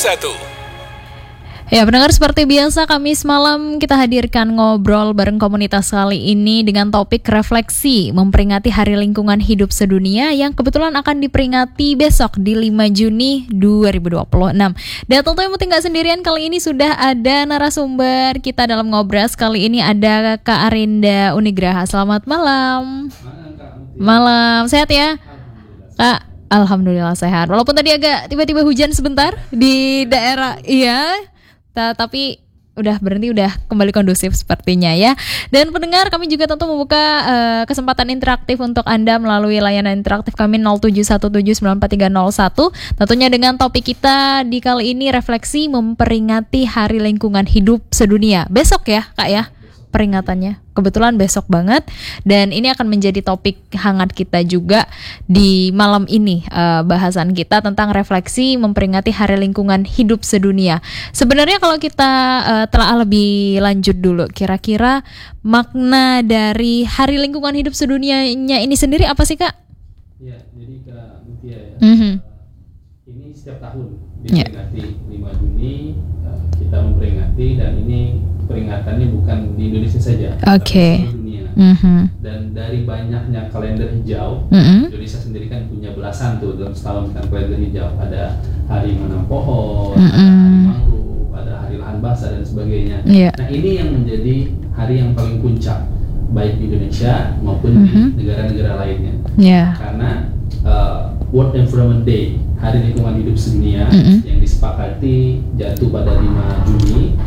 Ya, pendengar, seperti biasa Kamis malam kita hadirkan ngobrol bareng komunitas kali ini dengan topik refleksi memperingati Hari Lingkungan Hidup Sedunia yang kebetulan akan diperingati besok di 5 Juni 2026. Dan tentunya Muti nggak sendirian, kali ini sudah ada narasumber kita dalam ngobras. Kali ini ada Kak Arinda Unigraha. Selamat malam. Malam, sehat ya Kak? Alhamdulillah sehat. Walaupun tadi agak tiba-tiba hujan sebentar di daerah, iya. Tapi udah berhenti, udah kembali kondusif sepertinya ya. Dan pendengar, kami juga tentu membuka kesempatan interaktif untuk Anda melalui layanan interaktif kami 0717943001. Tentunya dengan topik kita di kali ini, refleksi memperingati Hari Lingkungan Hidup Sedunia. Besok ya Kak ya peringatannya, kebetulan besok banget. Dan ini akan menjadi topik hangat kita juga di malam ini, bahasan kita tentang refleksi memperingati Hari Lingkungan Hidup Sedunia. Sebenarnya kalau kita telah lebih lanjut dulu, kira-kira makna dari Hari Lingkungan Hidup Sedunianya ini sendiri apa sih Kak? Ya, jadi Kak Mutia ya, ini setiap tahun diperingati 5 Juni, kita memperingati, dan ini peringatannya bukan di Indonesia saja, Oke. tapi seluruh dunia. Dan dari banyaknya kalender hijau, Indonesia sendiri kan punya belasan tuh dalam setahun kan kalender hijau. Ada hari menanam pohon, ada hari mangrove, ada hari lahan basah dan sebagainya. Nah, ini yang menjadi hari yang paling puncak baik di Indonesia maupun di negara-negara lainnya. Karena World Environment Day, Hari Lingkungan Hidup Sedunia, yang disepakati jatuh pada 5 Juni